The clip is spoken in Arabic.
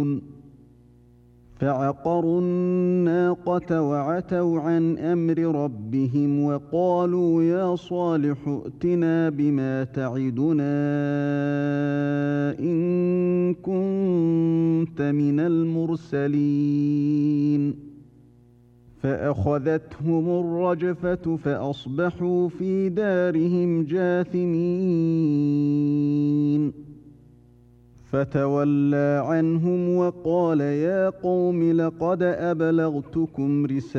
فعقروا الناقة وعتوا عن أمر ربهم وقالوا يا صالح ائتنا بما تعدنا إن كنت من المرسلين فأخذتهم الرجفة فأصبحوا في دارهم جاثمين فتولى عنهم وقال يا قوم لقد أبلغتكم رسالات